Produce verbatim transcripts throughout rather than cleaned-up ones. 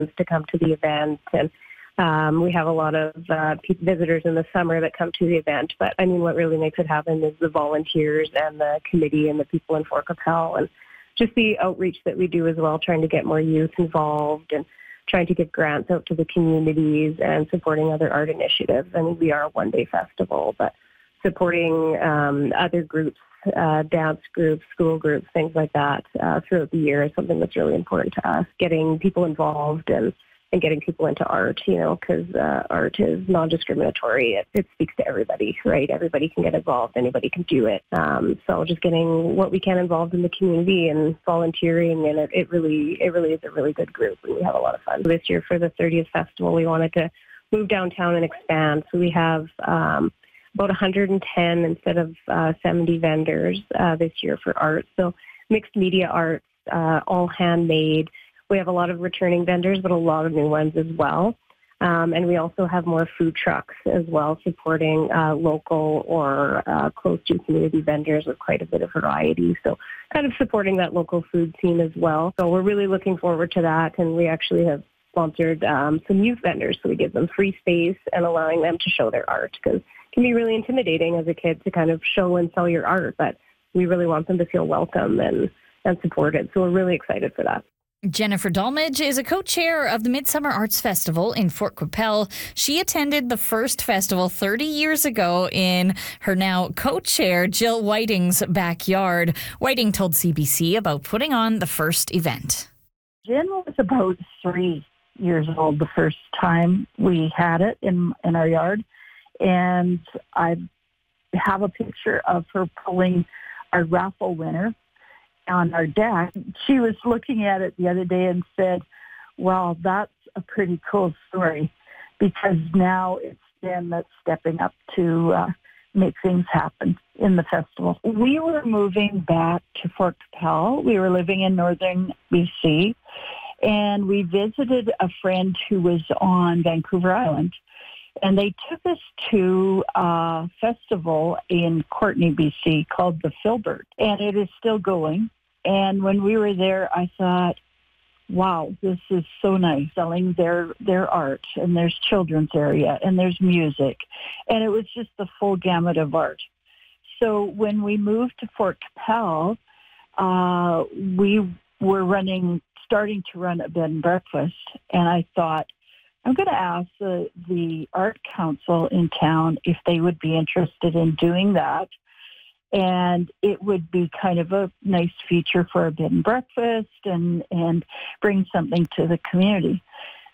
to come to the event. And um, we have a lot of uh, visitors in the summer that come to the event. But, I mean, what really makes it happen is the volunteers and the committee and the people in Fort Qu'Appelle, and just the outreach that we do as well, trying to get more youth involved and trying to give grants out to the communities and supporting other art initiatives. I mean, we are a one-day festival, but supporting um, other groups, uh, dance groups, school groups, things like that uh, throughout the year is something that's really important to us. Getting people involved and, and getting people into art, you know, because uh, art is non-discriminatory. It, it speaks to everybody, right? Everybody can get involved. Anybody can do it. Um, so just getting what we can involved in the community and volunteering, and it, it really it really is a really good group, and we have a lot of fun. This year for the thirtieth festival, we wanted to move downtown and expand. So we have um, about one hundred ten instead of uh, seventy vendors uh, this year for art. So mixed media arts, uh, all handmade. We have a lot of returning vendors, but a lot of new ones as well. Um, and we also have more food trucks as well, supporting uh, local or uh, close to community vendors with quite a bit of variety. So kind of supporting that local food scene as well. So we're really looking forward to that. And we actually have sponsored um, some youth vendors. So we give them free space and allowing them to show their art, because it can be really intimidating as a kid to kind of show and sell your art. But we really want them to feel welcome and, and supported. So we're really excited for that. Jennifer Dolmage is a co-chair of the Midsummer Arts Festival in Fort Qu'Appelle. She attended the first festival thirty years ago in her now co-chair Jill Whiting's backyard. Whiting told C B C about putting on the first event. Jen was about three years old the first time we had it in, in our yard. And I have a picture of her pulling our raffle winner on our deck. She was looking at it the other day and said, well, that's a pretty cool story, because now it's Jen that's stepping up to uh, make things happen in the festival. We were moving back to Fort Qu'Appelle. We were living in northern B C, and we visited a friend who was on Vancouver Island. And they took us to a festival in Courtenay, B C called the Filbert, and it is still going. And when we were there, I thought, wow, this is so nice, selling their, their art, and there's children's area, and there's music. And it was just the full gamut of art. So when we moved to Fort Qu'Appelle, uh, we were running, starting to run a bed and breakfast, and I thought, I'm going to ask the, the Art Council in town if they would be interested in doing that. And it would be kind of a nice feature for a bed and breakfast and, and bring something to the community.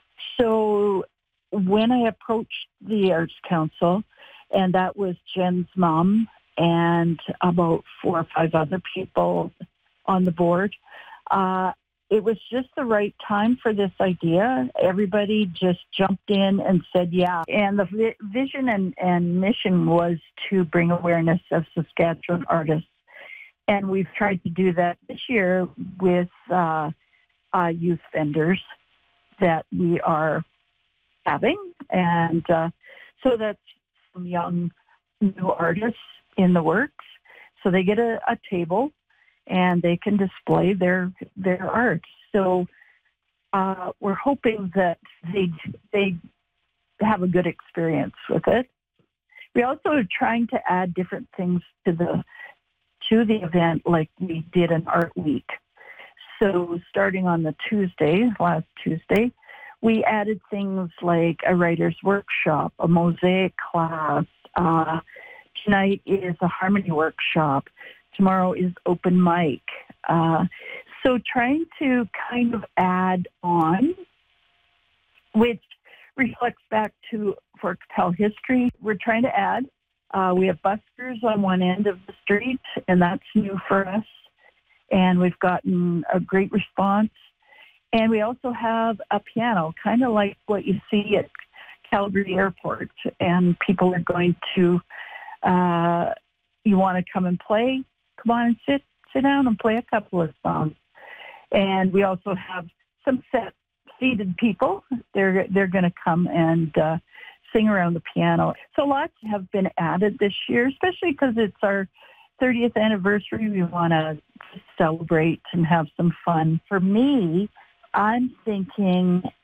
So when I approached the Arts Council, and that was Jen's mom and about four or five other people on the board, uh, it was just the right time for this idea. Everybody just jumped in and said, yeah. And the vi- vision and, and mission was to bring awareness of Saskatchewan artists. And we've tried to do that this year with uh, uh, youth vendors that we are having. And uh, so that's some young new artists in the works. So they get a, a table and they can display their their art. So uh, we're hoping that they they have a good experience with it. We also are trying to add different things to the to the event, like we did an art week. So starting on the Tuesday, last Tuesday, we added things like a writer's workshop, a mosaic class. Uh, tonight is a harmony workshop. Tomorrow is open mic. Uh, so trying to kind of add on, which reflects back to Fort Qu'Appelle history. We're trying to add. Uh, we have buskers on one end of the street, and that's new for us. And we've gotten a great response. And we also have a piano, kind of like what you see at Calgary Airport. And people are going to, uh, you want to come and play? Come on and sit, sit down and play a couple of songs. And we also have some set seated people. They're they're going to come and uh, sing around the piano. So lots have been added this year, especially because it's our thirtieth anniversary. We want to celebrate and have some fun. For me, I'm thinking